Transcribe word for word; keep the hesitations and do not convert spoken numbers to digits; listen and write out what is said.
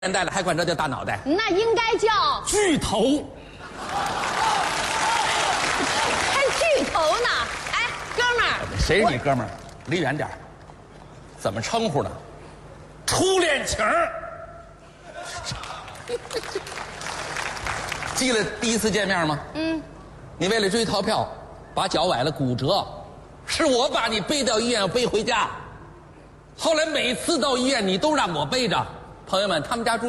年代了还管这叫大脑袋？ 那应该叫巨头。 还巨头呢！哎，哥们儿， 谁是你哥们儿？离远点儿。怎么称呼呢？初恋情儿。记得第一次见面吗？嗯。你为了追逃票，把脚崴了骨折，是我把你背到医院背回家。后来每次到医院，你都让我背着。朋友们，他们家住。